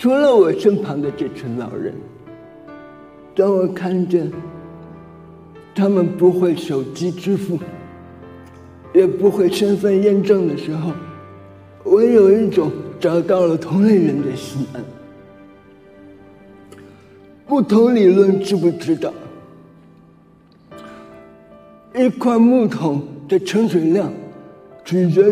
除了我身旁的这群老人，当我看见他们不会手机支付，也不会身份验证的时候，我有一种找到了同类人的心安。不同理论知不知道？一块木桶的盛水量取决